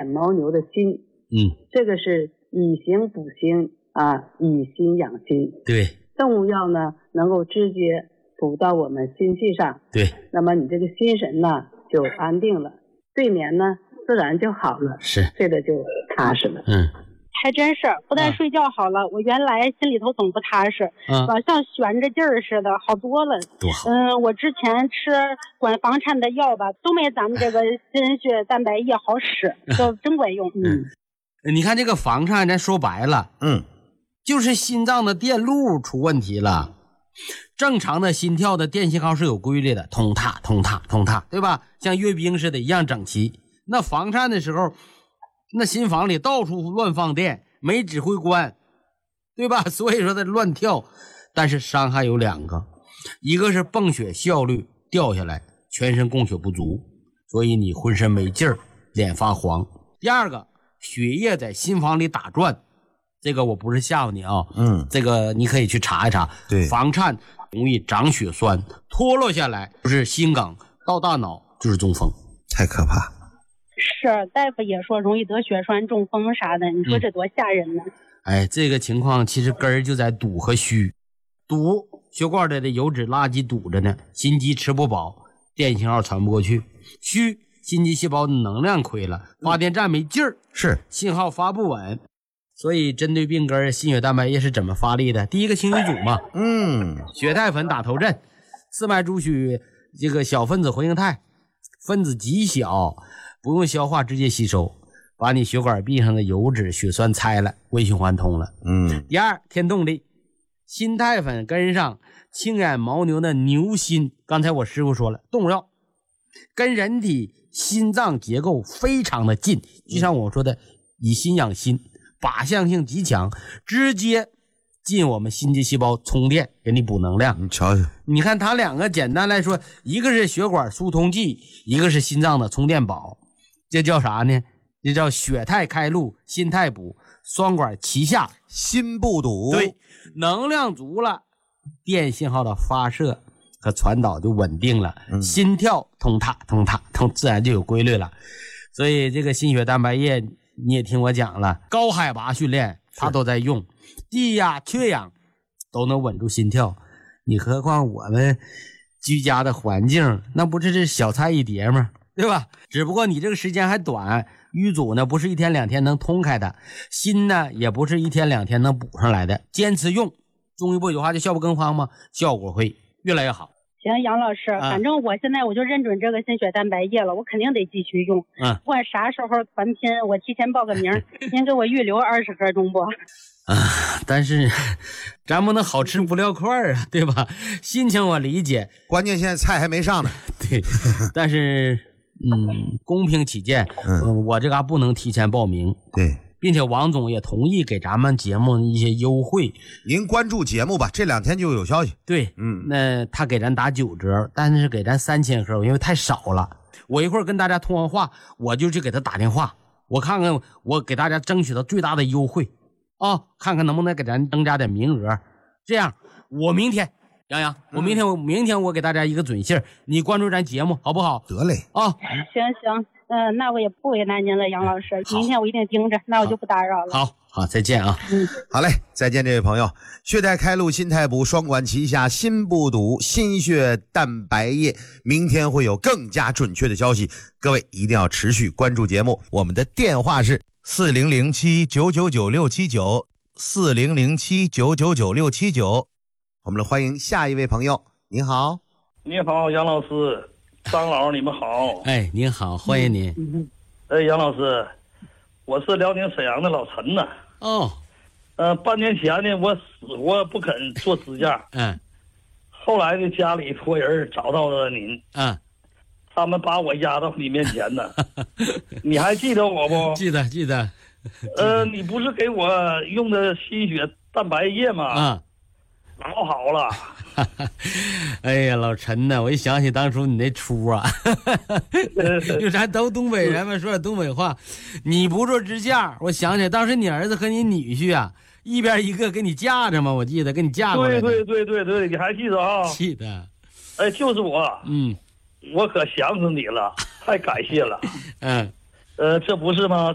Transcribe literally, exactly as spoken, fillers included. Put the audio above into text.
养牦牛的心。 嗯， 这个是以形补形啊，以心养心。 对， 动物药呢能够直接补到我们心气上， 对， 那么你这个心神呢就安定了，睡眠呢自然就好了， 是睡得就踏实了。 嗯， 还真是，不但睡觉好了，啊、我原来心里头总不踏实， 啊， 像悬着劲儿似的，好多了。 多好。 嗯、呃，我之前吃管房颤的药吧，都没咱们这个心血蛋白液好使，都真管用。 嗯，你看这个房颤，咱说白了， 嗯， 就是心脏的电路出问题了。正常的心跳的电信号是有规律的，通踏通踏通踏，对吧？像阅兵似的一样整齐。那房颤的时候，那心房里到处乱放电，没指挥官，对吧？所以说它乱跳。但是伤害有两个，一个是泵血效率掉下来，全身供血不足，所以你浑身没劲儿，脸发黄。第二个，血液在心房里打转，这个我不是吓唬你啊， 嗯， 这个你可以去查一查。 对， 房颤容易长血栓，脱落下来就是心梗，到大脑就是中风， 太可怕。 是，大夫也说容易得血栓、中风啥的，你说这多吓人呢？ 嗯、哎，这个情况其实根儿就在堵和虚。堵，血管里的油脂垃圾堵着呢，心肌吃不饱，电信号传不过去。虚，心肌细胞的能量亏了，发电站没劲儿， 是信号发不稳。所以针对病根，心血蛋白液是怎么发力的？第一个清淤阻嘛， 嗯， 血肽粉打头阵，四脉主血这个小分子活性肽，分子极小，不用消化直接吸收，把你血管壁上的油脂血栓拆了，微循环通了。 嗯， 第二，添动力，心肽粉跟上清远牦牛的牛心，刚才我师傅说了，动物药跟人体心脏结构非常的近，就像我说的，以心养心，靶向性极强，直接进我们心肌细胞充电，给你补能量。 你瞧瞧， 你看它两个简单来说，一个是血管疏通剂，一个是心脏的充电宝，这叫啥呢？这叫血肽开路，心肽补，双管齐下， 心不堵。 对，能量足了，电信号的发射和传导就稳定了，嗯、心跳通踏通踏通，自然就有规律了。所以这个心血蛋白液你也听我讲了，高海拔训练它都在用，低压缺氧都能稳住心跳，你何况我们居家的环境，那不是小菜一碟吗？对吧？只不过你这个时间还短，淤阻呢不是一天两天能通开的，心呢也不是一天两天能补上来的，坚持用，中医不有话就效不更方吗？效果会越来越好。 行，杨老师，反正我现在我就认准这个心血蛋白液了，我肯定得继续用。嗯，不管啥时候团拼，我提前报个名，您给我预留二十盒中不？ 啊，但是咱不能好吃不撂块啊，对吧？心情我理解， 关键现在菜还没上呢。 对，但是嗯，公平起见，嗯，嗯我这嘎不能提前报名。 对。 并且王总也同意给咱们节目一些优惠， 您关注节目吧，这两天就有消息。 对，嗯，那他给咱打九折，但是给咱三千盒，因为太少了。我一会儿跟大家通完话，我就去给他打电话，我看看我给大家争取到最大的优惠啊、哦，看看能不能给咱增加点名额。这样，我明天，杨洋，我明天我、嗯、明天我给大家一个准信，你关注咱节目好不好？ 得嘞啊， 行行。嗯、呃，那我也不为难您了，杨老师。明天我一定盯着，那我就不打扰了。 好，好，再见啊。 嗯， 好嘞，再见，这位朋友。血肽开路，心肽补，双管齐下，心不堵，心血蛋白液。明天会有更加准确的消息，各位一定要持续关注节目。我们的电话是四零零七九九九六七九四零零七九九九六七九。我们来欢迎下一位朋友。你好， 你好，杨老师。张老你们好。 哎，您好，欢迎您。 嗯、哎，杨老师，我是辽宁沈阳的老陈呐。 哦。 呃，半年前呢，我死活不肯做支架。 嗯。 后来呢，家里托人找到了您。 嗯。 他们把我押到你面前呢。你还记得我不？ 记得，记得。 呃，你不是给我用的心血蛋白液吗？ 嗯。 老好了。 哎呀，老陈呐，我一想起当初你那出啊，就咱都东北人嘛，说点东北话。你不做支架，我想起来当时你儿子和你女婿啊，一边一个给你架着嘛，我记得给你架过来的。 对对对对对，你还记得啊？ 记得。 哎，就是我。 嗯， 我可想死你了，太感谢了。 嗯， 呃，这不是吗？